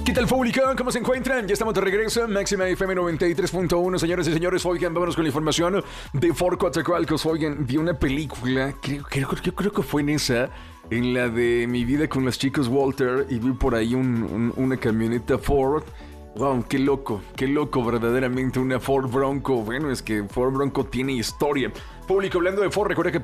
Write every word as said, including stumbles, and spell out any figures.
¿Qué tal, público? ¿Cómo se encuentran? Ya estamos de regreso. Máxima F M noventa y tres punto uno. Señoras y señores, oigan, vámonos con la información de Ford Coatzacoalcos. Oigan, vi una película, creo, creo, yo creo que fue en esa, en la de Mi vida con los chicos Walter, y vi por ahí un, un, una camioneta Ford. Wow, qué loco, qué loco, verdaderamente una Ford Bronco. Bueno, es que Ford Bronco tiene historia. Público, hablando de Ford, recuerda que